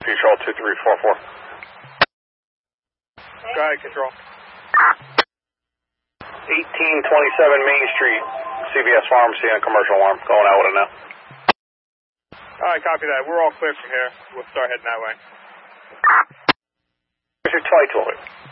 Control 2344. Go ahead, Control. 1827 Main Street, CVS Pharmacy and Commercial Alarm. Going out with it now. Alright, copy that. We're all clear from here. We'll start heading that way. Where's your title?